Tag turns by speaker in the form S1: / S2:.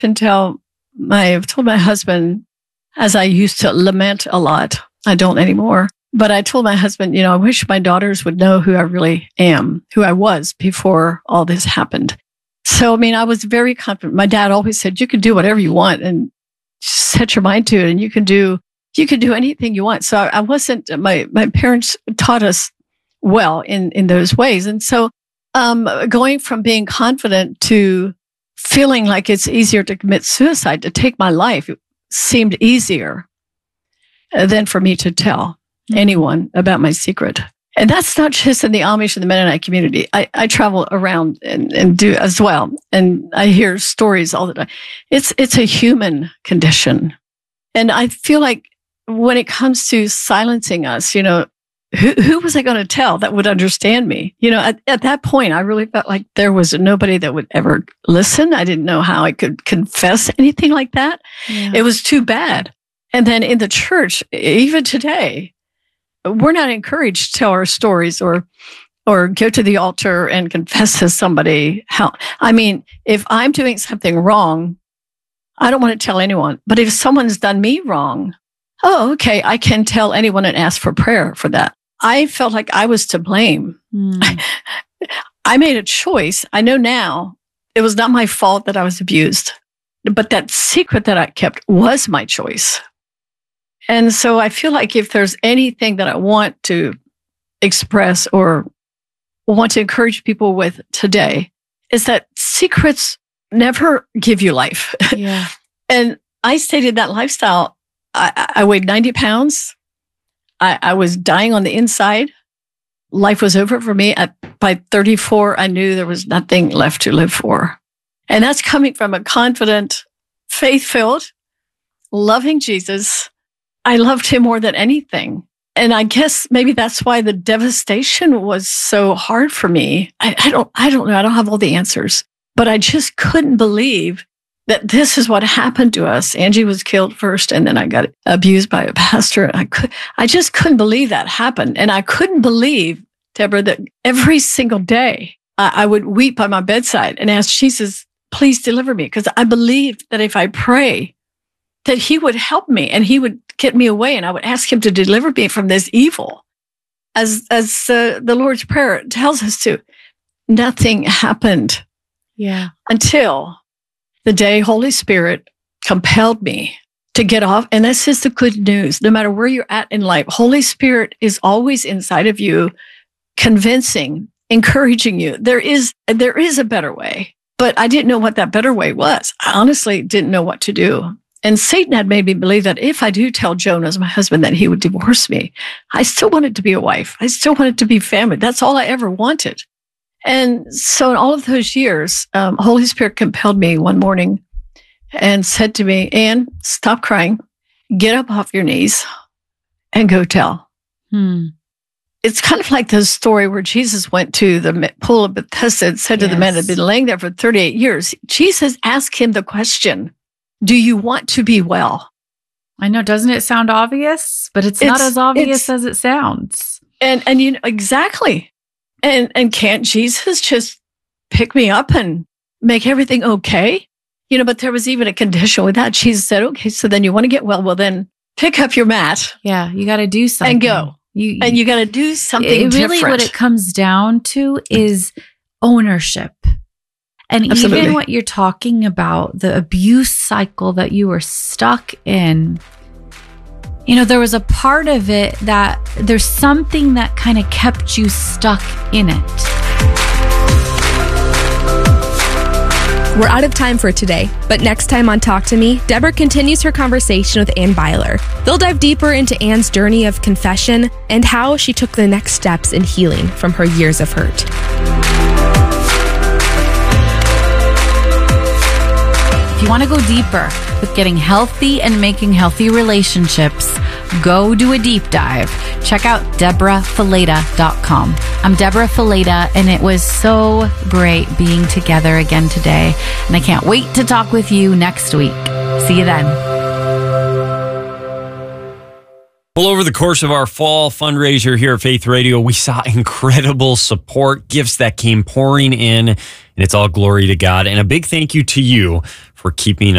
S1: I've told my husband, as I used to lament a lot, I don't anymore, but I told my husband, I wish my daughters would know who I really am, who I was before all this happened. So, I was very confident. My dad always said, you can do whatever you want and set your mind to it, and you can do anything you want. So I wasn't, my parents taught us well in those ways. And so, going from being confident to feeling like it's easier to commit suicide, to take my life, seemed easier than for me to tell anyone about my secret. And that's not just in the Amish and the Mennonite community. I travel around and do as well. And I hear stories all the time. It's a human condition. And I feel like when it comes to silencing us, who was I going to tell that would understand me? At that point, I really felt like there was nobody that would ever listen. I didn't know how I could confess anything like that. Yeah. It was too bad. And then in the church, even today, we're not encouraged to tell our stories or go to the altar and confess to somebody. If I'm doing something wrong, I don't want to tell anyone. But if someone's done me wrong, okay, I can tell anyone and ask for prayer for that. I felt like I was to blame. I made a choice. I know now it was not my fault that I was abused, but that secret that I kept was my choice. And so I feel like if there's anything that I want to express or want to encourage people with today, is that secrets never give you life. Yeah. And I stayed in that lifestyle. I weighed 90 pounds. I was dying on the inside. Life was over for me. By 34, I knew there was nothing left to live for. And that's coming from a confident, faith-filled, loving Jesus. I loved him more than anything. And I guess maybe that's why the devastation was so hard for me. I don't know. I don't have all the answers, but I just couldn't believe that this is what happened to us. Angie was killed first, and then I got abused by a pastor. I just couldn't believe that happened. And I couldn't believe, Deborah, that every single day I would weep by my bedside and ask Jesus, please deliver me. Because I believed that if I pray, that he would help me and he would get me away, and I would ask him to deliver me from this evil. As the Lord's Prayer tells us to. Nothing happened. Yeah. Until the day Holy Spirit compelled me to get off. And this is the good news. No matter where you're at in life, Holy Spirit is always inside of you, convincing, encouraging you. There is a better way, but I didn't know what that better way was. I honestly didn't know what to do. And Satan had made me believe that if I do tell Jonas, my husband, that he would divorce me, I still wanted to be a wife. I still wanted to be family. That's all I ever wanted. And so in all of those years, Holy Spirit compelled me one morning and said to me, Anne, stop crying, get up off your knees and go tell. It's kind of like the story where Jesus went to the pool of Bethesda and said to the men that had been laying there for 38 years, Jesus asked him the question, do you want to be well?
S2: I know, doesn't it sound obvious? But it's not as obvious as it sounds.
S1: And exactly. And can't Jesus just pick me up and make everything okay? But there was even a condition with that. Jesus said, okay, so then you want to get well. Well, then pick up your mat.
S2: Yeah, you got to do something.
S1: And go. You got to do something different.
S2: Really what it comes down to is ownership. And Absolutely. Even what you're talking about, the abuse cycle that you were stuck in, there was a part of it that there's something that kind of kept you stuck in it.
S3: We're out of time for today, but next time on Talk to Me, Deborah continues her conversation with Anne Beiler. They'll dive deeper into Anne's journey of confession and how she took the next steps in healing from her years of hurt.
S2: If you want to go deeper with getting healthy and making healthy relationships, go do a deep dive. Check out DeborahFileta.com. I'm Deborah Fileta, and it was so great being together again today. And I can't wait to talk with you next week. See you then.
S4: Well, over the course of our fall fundraiser here at Faith Radio, we saw incredible support, gifts that came pouring in, and it's all glory to God. And a big thank you to you for keeping